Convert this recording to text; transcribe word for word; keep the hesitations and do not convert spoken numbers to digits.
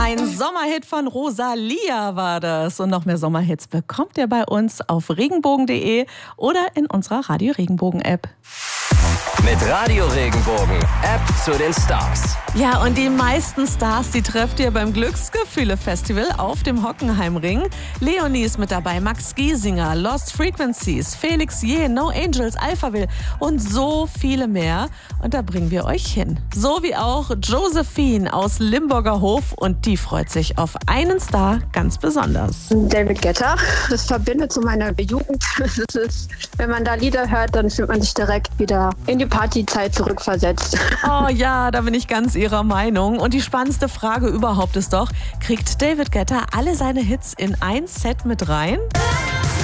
Ein Sommerhit von Rosalia war das. Und noch mehr Sommerhits bekommt ihr bei uns auf regenbogen punkt de oder in unserer Radio Regenbogen App. Mit Radio Regenbogen, App zu den Stars. Ja, und die meisten Stars, die trefft ihr beim Glücksgefühle-Festival auf dem Hockenheimring. Leonie ist mit dabei, Max Giesinger, Lost Frequencies, Felix Jähn, No Angels, Alphaville und so viele mehr. Und da bringen wir euch hin. So wie auch Josephine aus Limburger Hof, und die freut sich auf einen Star ganz besonders. David Guetta, das verbindet zu meiner Jugend. Das ist, wenn man da Lieder hört, dann fühlt man sich direkt wieder in die Partyzeit zurückversetzt. Oh ja, da bin ich ganz ihrer Meinung. Und die spannendste Frage überhaupt ist doch, kriegt David Guetta alle seine Hits in ein Set mit rein?